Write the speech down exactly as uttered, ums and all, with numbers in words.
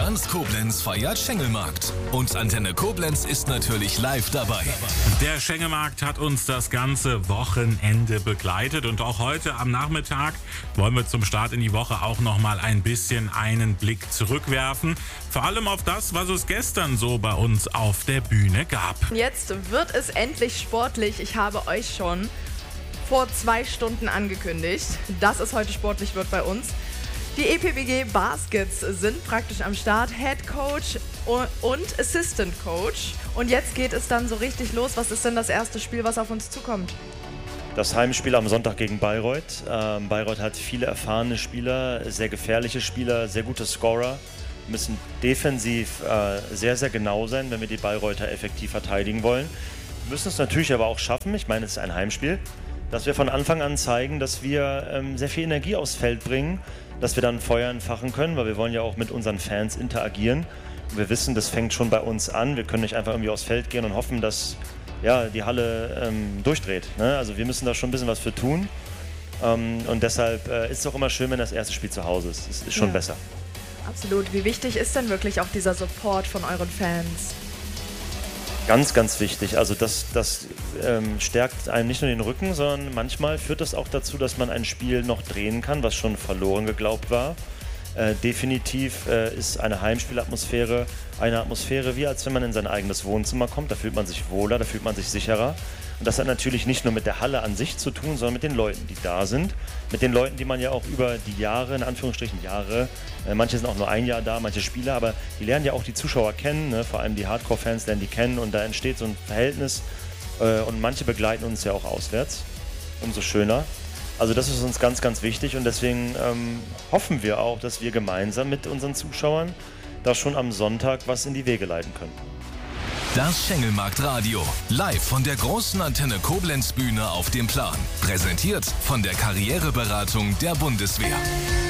Ganz Koblenz feiert Schengelmarkt. Und Antenne Koblenz ist natürlich live dabei. Der Schengelmarkt hat uns das ganze Wochenende begleitet. Und auch heute am Nachmittag wollen wir zum Start in die Woche auch noch mal ein bisschen einen Blick zurückwerfen. Vor allem auf das, was es gestern so bei uns auf der Bühne gab. Jetzt wird es endlich sportlich. Ich habe euch schon vor zwei Stunden angekündigt, dass es heute sportlich wird bei uns. Die E P B G Baskets sind praktisch am Start, Head Coach und Assistant Coach. Und jetzt geht es dann so richtig los. Was ist denn das erste Spiel, was auf uns zukommt? Das Heimspiel am Sonntag gegen Bayreuth. Ähm, Bayreuth hat viele erfahrene Spieler, sehr gefährliche Spieler, sehr gute Scorer. Wir müssen defensiv äh, sehr, sehr genau sein, wenn wir die Bayreuther effektiv verteidigen wollen. Wir müssen es natürlich aber auch schaffen, ich meine, es ist ein Heimspiel, dass wir von Anfang an zeigen, dass wir ähm, sehr viel Energie aufs Feld bringen, dass wir dann Feuer entfachen können, weil wir wollen ja auch mit unseren Fans interagieren. Und wir wissen, das fängt schon bei uns an. Wir können nicht einfach irgendwie aufs Feld gehen und hoffen, dass ja, die Halle ähm, durchdreht. Ne? Also wir müssen da schon ein bisschen was für tun. Ähm, und deshalb äh, ist es auch immer schön, wenn das erste Spiel zu Hause ist. Es ist schon ja. besser. Absolut. Wie wichtig ist denn wirklich auch dieser Support von euren Fans? Ganz, ganz wichtig. Also das, das ähm, stärkt einem nicht nur den Rücken, sondern manchmal führt das auch dazu, dass man ein Spiel noch drehen kann, was schon verloren geglaubt war. Äh, definitiv äh, ist eine Heimspielatmosphäre eine Atmosphäre, wie als wenn man in sein eigenes Wohnzimmer kommt. Da fühlt man sich wohler, da fühlt man sich sicherer. Und das hat natürlich nicht nur mit der Halle an sich zu tun, sondern mit den Leuten, die da sind. Mit den Leuten, die man ja auch über die Jahre, in Anführungsstrichen Jahre, äh, manche sind auch nur ein Jahr da, manche Spieler, aber die lernen ja auch die Zuschauer kennen, ne? Vor allem die Hardcore-Fans lernen die kennen und da entsteht so ein Verhältnis. Äh, und manche begleiten uns ja auch auswärts, umso schöner. Also das ist uns ganz, ganz wichtig und deswegen ähm, hoffen wir auch, dass wir gemeinsam mit unseren Zuschauern da schon am Sonntag was in die Wege leiten können. Das Schengelmarkt Radio, live von der großen Antenne Koblenz Bühne auf dem Plan. Präsentiert von der Karriereberatung der Bundeswehr.